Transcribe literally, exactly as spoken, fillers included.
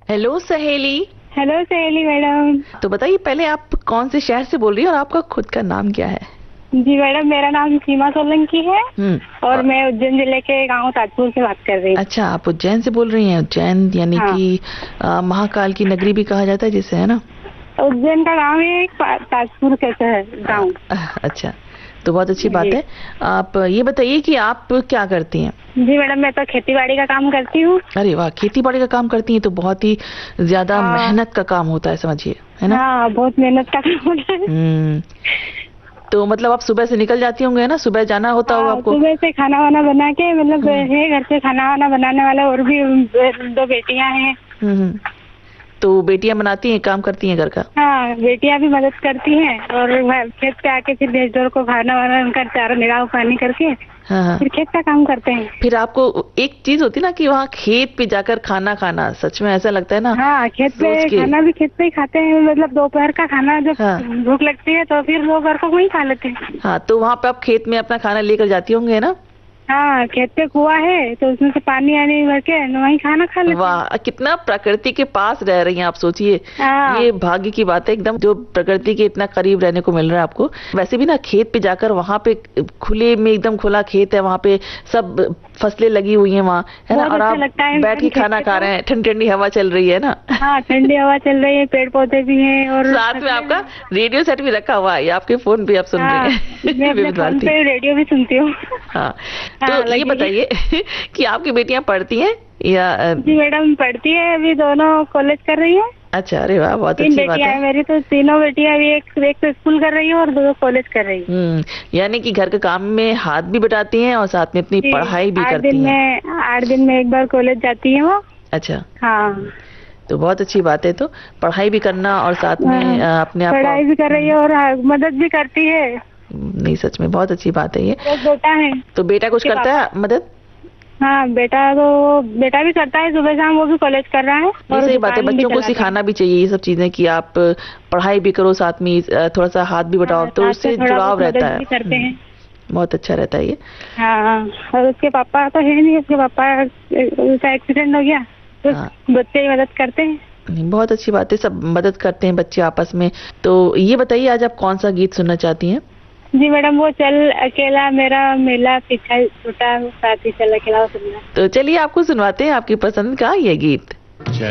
Hello सहेली। Hello सहेली madam. तो बताइए पहले आप कौन से शहर से बोल रही हैं और आपका खुद का नाम क्या है? जी मैडम, मेरा नाम सीमा सोलंकी है हम्म। और मैं उज्जैन जिले के गांव ताजपुर से बात कर रही हूँ। अच्छा, आप उज्जैन से बोल रही हैं। उज्जैन यानी हाँ। कि अ, महाकाल की नगरी भी कहा जाता है जिसे, है ना? उज्जैन का गांव है, एक पा- ताजपुर कैसे है गांव। अ, अच्छा, तो बहुत अच्छी बात जी। है। आप ये बताइए कि आप क्या करती हैं? जी मैडम, मैं तो खेती बाड़ी का काम करती हूँ। अरे वाह, खेती बाड़ी का काम करती हैं तो बहुत ही ज्यादा हाँ। मेहनत का काम होता है, समझिए, है ना? हाँ, बहुत मेहनत का काम होता है। हम्म। तो मतलब आप सुबह से निकल जाती होंगे, है ना? सुबह जाना होता होगा हाँ, आपको। सुबह से खाना वाना बना के, मतलब हम्म है घर से खाना वाना बनाने वाला, और भी दो बेटियां हैं। हम्म हम्म। तो बेटियां बनाती हैं, काम करती हैं घर का? हाँ, बेटियां भी मदद करती हैं और वह खेत पे आके फिर बेजोर को खाना वाना उनका चारा निगाह पानी करके हाँ हाँ। फिर खेत का काम करते हैं। फिर आपको एक चीज होती है ना कि वहाँ खेत पे जाकर खाना खाना, सच में ऐसा लगता है ना? हाँ, खेत पे सोच के। खाना भी खेत पे ही खाते हैं, मतलब दोपहर का खाना जब हाँ भूख लगती है तो फिर दोपहर को वहीं खा लेते हैं। हाँ। तो वहाँ पे आप खेत में अपना खाना लेकर जाती होंगे, है ना? हाँ, खेत पे कुआं है तो उसमें से पानी आने भर के वहीं खाना खा लेते हैं। वाह, कितना प्रकृति के पास रह रही हैं आप, सोचिए। हाँ। ये भाग्य की बात है एकदम, जो प्रकृति के इतना करीब रहने को मिल रहा है आपको। वैसे भी ना, खेत पे जाकर वहां पे खुले में, एकदम खुला खेत है, वहां पे सब फसलें लगी हुई हैं वहाँ, है ना? बहुत और अच्छा आप लगता है बैठ के खेत खाना पे खा तो। रहे हैं, ठंडी ठंडी हवा चल रही है ना? हाँ, ठंडी हवा चल रही है, पेड़ पौधे भी हैं और साथ में आपका रेडियो सेट भी रखा हुआ है, आपके फोन पे आप सुन हाँ, रही हैं मैं अपने विविध फोन भारती। पे रेडियो भी सुनती हूँ। हाँ। हाँ, तो ये लगी है। बताइए कि आपकी बेटियां पढ़ती हैं या अ, जी मैडम, पढ़ती है, अभी दोनों कॉलेज कर रही है। अच्छा, अरे वाह, बहुत तीन अच्छी बात बेटियां है। हैं मेरी, तो तीनों बेटियां अभी एक एक तो स्कूल कर रही है और दो कॉलेज कर रही है। हम्म। यानी कि घर के काम में हाथ भी बटाती हैं और साथ में अपनी जी, पढ़ाई भी आठ दिन करती हैं। में आठ दिन में एक बार कॉलेज जाती है वो। अच्छा, हाँ। तो बहुत अच्छी बात है। तो पढ़ाई भी करना और साथ में अ, अपने आप को। पढ़ाई भी कर रही है और हाँ, मदद भी करती है। हम्म, नहीं, सच में बहुत अच्छी बात है ये। एक बेटा है। तो बेटा कुछ उसके करता है मदद? हाँ, बेटा तो बेटा भी करता है, सुबह शाम वो भी कॉलेज कर रहा है नहीं, और सही बात है, दुकान भी बच्चों को चलाता है। सिखाना भी चाहिए ये सब चीजें कि आप पढ़ाई भी करो, साथ में अ, थोड़ा सा हाथ भी बटाओ, हाँ, तो साथ उससे में थोड़ा जुड़ाव बहुत रहता मदद है। भी करते हम्म, हैं। बहुत अच्छा रहता है ये। हाँ, और उसके पापा तो है नहीं, उसके पापा का एक्सीडेंट हो गया तो हाँ, बच्चे ही मदद करते हैं। नहीं, बहुत अच्छी बात है, सब मदद करते हैं बच्चे आपस में। तो ये बताइए आज आप कौन सा गीत सुनना चाहती हैं? जी मैडम, वो चल अकेला मेरा मेला पीछा छूटा साथी चल अकेला, वो सुनना। तो चलिए आपको सुनवाते हैं आपकी पसंद का ये गीत।